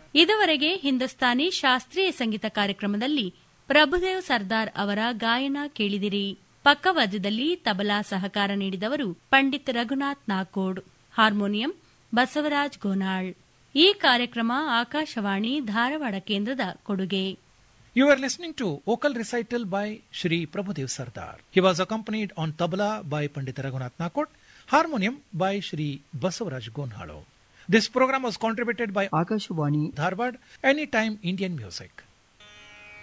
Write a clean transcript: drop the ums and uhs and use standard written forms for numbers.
ಇದುವರೆಗೆ ಹಿಂದೂಸ್ತಾನಿ ಶಾಸ್ತ್ರೀಯ ಸಂಗೀತ ಕಾರ್ಯಕ್ರಮದಲ್ಲಿ ಪ್ರಭುದೇವ್ ಸರ್ದಾರ್ ಅವರ ಗಾಯನ ಕೇಳಿದಿರಿ. ಪಕ್ಕವಾದ್ಯದಲ್ಲಿ ತಬಲಾ ಸಹಕಾರ ನೀಡಿದವರು ಪಂಡಿತ್ ರಘುನಾಥ್ ನಾಕೋಡ್, ಹಾರ್ಮೋನಿಯಂ ಬಸವರಾಜ್ ಗೋನಾಳ್. ಈ ಕಾರ್ಯಕ್ರಮ ಆಕಾಶವಾಣಿ ಧಾರವಾಡ ಕೇಂದ್ರದ ಕೊಡುಗೆ. You are listening to vocal recital by Shri Prabhudev Sardar. He was accompanied on tabla by Pandit Raghunath Nakot, harmonium by Shri Basavaraj Gonhalo. This program was contributed by Akashvani Dharwad, Anytime Indian Music.